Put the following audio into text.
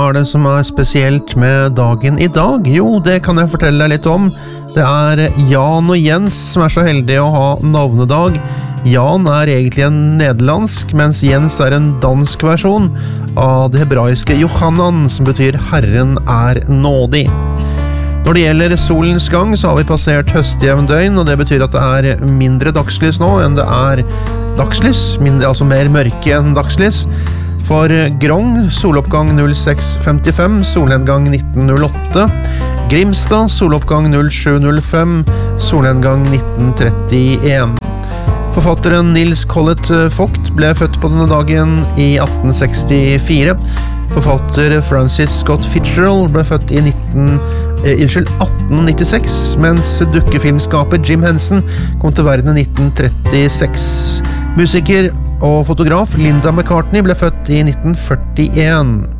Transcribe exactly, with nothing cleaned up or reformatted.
er det som er spesielt med dagen i dag? Jo, det kan jeg fortelle deg litt om. Det er Jan og Jens som er så heldige å ha navnedag. Jan er egentlig en nederlandsk, mens Jens er en dansk versjon av det hebraiske Johanan, som betyr Herren er nådig. Når det gjelder solens gang, så har vi passert høstjevn døgn, og det betyr at det er mindre dagslys nå enn det er dagslys, mindre, altså mer mørke enn dagslys. For Grong, soloppgang null seks femtifem, solnedgang nitten null åtte. Grimstad, soloppgang null sju null fem, solnedgang nitten trettien. Forfatteren Nils Collett Vogt ble født på denne dagen i atten sekstifire. Forfatter Francis Scott Fitzgerald ble født i nitten, eh, unnskyld, atten nittiseks, mens dukkefilmskaper Jim Henson kom til verden i nitten trettiseks. Musiker og fotograf Linda McCartney ble født i nitten førtien.